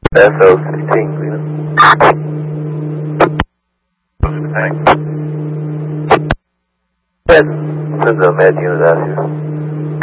FL16, clear. Yes, send the med unit out here.